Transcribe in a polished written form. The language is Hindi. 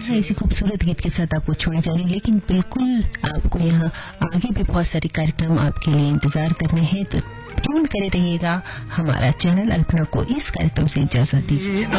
है इसी खूबसूरत गीत के साथ आपको छोड़े जा रहे हैं, लेकिन बिल्कुल आपको यहाँ आगे भी बहुत सारे कार्यक्रम आपके लिए इंतजार करने हैं, तो ट्यून करे रहिएगा हमारा चैनल अल्पना को। इस कार्यक्रम से इजाजत दीजिए।